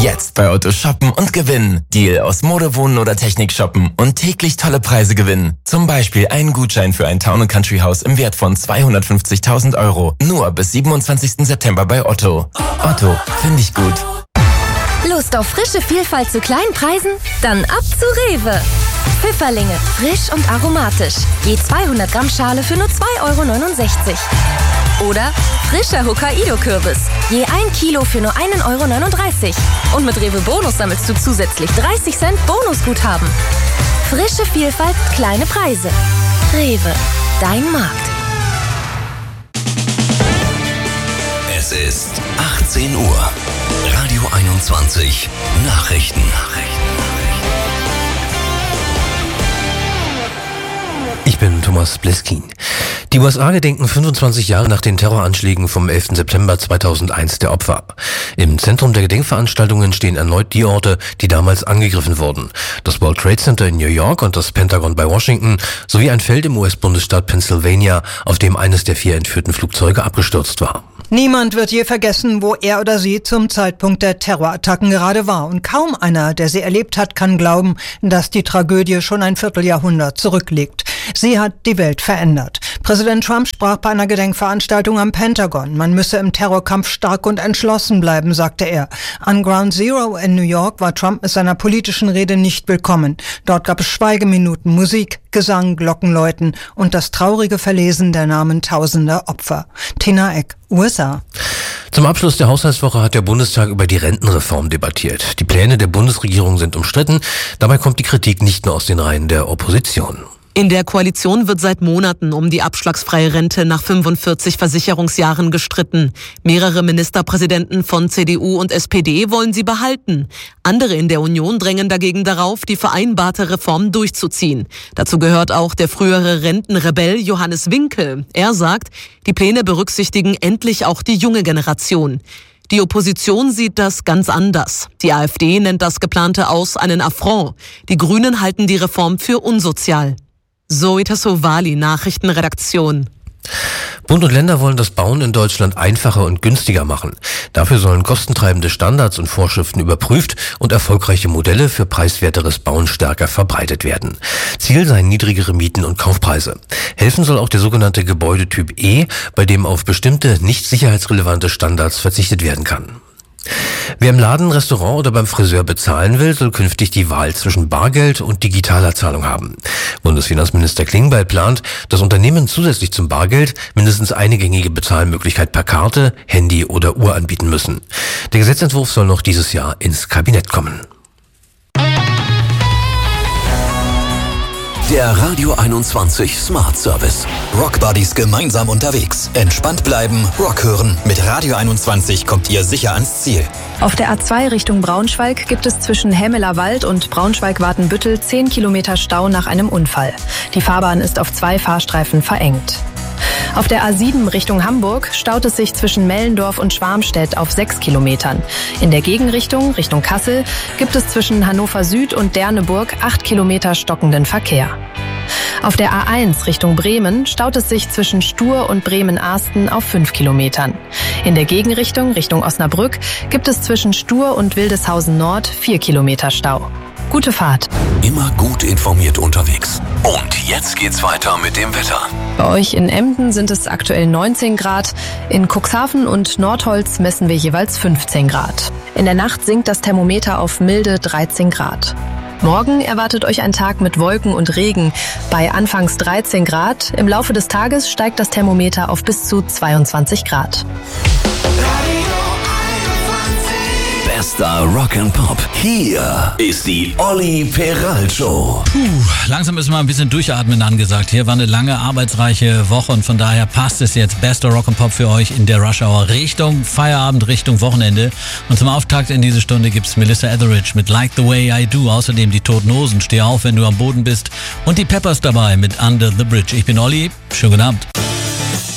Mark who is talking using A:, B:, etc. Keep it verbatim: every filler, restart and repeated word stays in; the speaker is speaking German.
A: Jetzt bei Otto shoppen und gewinnen. Deal aus Mode, Wohnen oder Technik shoppen und täglich tolle Preise gewinnen. Zum Beispiel einen Gutschein für ein Town- und Country-Haus im Wert von zweihundertfünfzigtausend Euro. Nur bis siebenundzwanzigsten September bei Otto. Otto, finde ich gut.
B: Lust auf frische Vielfalt zu kleinen Preisen? Dann ab zu Rewe. Pfifferlinge, frisch und aromatisch. Je zweihundert Gramm Schale für nur zwei Euro neunundsechzig. Oder frischer Hokkaido-Kürbis. Je ein Kilo für nur ein Euro neununddreißig. Und mit Rewe Bonus sammelst du zusätzlich dreißig Cent Bonusguthaben. Frische Vielfalt, kleine Preise. Rewe, dein Markt.
C: Es ist achtzehn Uhr. Radio einundzwanzig. Nachrichten.
D: Ich bin Thomas Bleskin. Die U S A gedenken fünfundzwanzig Jahre nach den Terroranschlägen vom elften September zweitausendeins der Opfer. Im Zentrum der Gedenkveranstaltungen stehen erneut die Orte, die damals angegriffen wurden. Das World Trade Center in New York und das Pentagon bei Washington sowie ein Feld im U S-Bundesstaat Pennsylvania, auf dem eines der vier entführten Flugzeuge abgestürzt war.
E: Niemand wird je vergessen, wo er oder sie zum Zeitpunkt der Terrorattacken gerade war. Und kaum einer, der sie erlebt hat, kann glauben, dass die Tragödie schon ein Vierteljahrhundert zurückliegt. Sie hat die Welt verändert. Präsident Trump sprach bei einer Gedenkveranstaltung am Pentagon. Man müsse im Terrorkampf stark und entschlossen bleiben, sagte er. An Ground Zero in New York war Trump mit seiner politischen Rede nicht willkommen. Dort gab es Schweigeminuten, Musik, Gesang, Glockenläuten und das traurige Verlesen der Namen tausender Opfer. Tina Eck, U S A.
D: Zum Abschluss der Haushaltswoche hat der Bundestag über die Rentenreform debattiert. Die Pläne der Bundesregierung sind umstritten. Dabei kommt die Kritik nicht nur aus den Reihen der Opposition.
F: In der Koalition wird seit Monaten um die abschlagsfreie Rente nach fünfundvierzig Versicherungsjahren gestritten. Mehrere Ministerpräsidenten von C D U und S P D wollen sie behalten. Andere in der Union drängen dagegen darauf, die vereinbarte Reform durchzuziehen. Dazu gehört auch der frühere Rentenrebell Johannes Winkel. Er sagt, die Pläne berücksichtigen endlich auch die junge Generation. Die Opposition sieht das ganz anders. Die AfD nennt das geplante Aus einen Affront. Die Grünen halten die Reform für unsozial. Zoe Tassovali, Nachrichtenredaktion.
D: Bund und Länder wollen das Bauen in Deutschland einfacher und günstiger machen. Dafür sollen kostentreibende Standards und Vorschriften überprüft und erfolgreiche Modelle für preiswerteres Bauen stärker verbreitet werden. Ziel seien niedrigere Mieten und Kaufpreise. Helfen soll auch der sogenannte Gebäudetyp E, bei dem auf bestimmte nicht sicherheitsrelevante Standards verzichtet werden kann. Wer im Laden, Restaurant oder beim Friseur bezahlen will, soll künftig die Wahl zwischen Bargeld und digitaler Zahlung haben. Bundesfinanzminister Klingbeil plant, dass Unternehmen zusätzlich zum Bargeld mindestens eine gängige Bezahlmöglichkeit per Karte, Handy oder Uhr anbieten müssen. Der Gesetzentwurf soll noch dieses Jahr ins Kabinett kommen.
C: Der Radio einundzwanzig Smart Service. Rockbuddies gemeinsam unterwegs. Entspannt bleiben, Rock hören. Mit Radio einundzwanzig kommt ihr sicher ans Ziel.
G: Auf der A zwei Richtung Braunschweig gibt es zwischen Hämeler Wald und Braunschweig-Watenbüttel zehn Kilometer Stau nach einem Unfall. Die Fahrbahn ist auf zwei Fahrstreifen verengt. Auf der A sieben Richtung Hamburg staut es sich zwischen Mellendorf und Schwarmstedt auf sechs Kilometern. In der Gegenrichtung, Richtung Kassel, gibt es zwischen Hannover Süd und Derneburg acht Kilometer stockenden Verkehr. Auf der A eins Richtung Bremen staut es sich zwischen Stur und Bremen-Arsten auf fünf Kilometern. In der Gegenrichtung, Richtung Osnabrück, gibt es zwischen Stur und Wildeshausen Nord vier Kilometer Stau. Gute Fahrt.
C: Immer gut informiert unterwegs. Und jetzt geht's weiter mit dem Wetter.
G: Bei euch in Emden sind es aktuell neunzehn Grad. In Cuxhaven und Nordholz messen wir jeweils fünfzehn Grad. In der Nacht sinkt das Thermometer auf milde dreizehn Grad. Morgen erwartet euch ein Tag mit Wolken und Regen. Bei anfangs dreizehn Grad. Im Laufe des Tages steigt das Thermometer auf bis zu zweiundzwanzig Grad.
C: Bester Rock and Pop. Hier ist die Olli Peral Show.
H: Puh, langsam ist mal ein bisschen durchatmen angesagt. Hier war eine lange, arbeitsreiche Woche und von daher passt es jetzt. Bester Rock and Pop für euch in der Rush Hour Richtung Feierabend, Richtung Wochenende. Und zum Auftakt in diese Stunde gibt's Melissa Etheridge mit Like the Way I Do. Außerdem die Toten Hosen, Steh auf, wenn du am Boden bist. Und die Peppers dabei mit Under the Bridge. Ich bin Olli. Schönen guten Abend.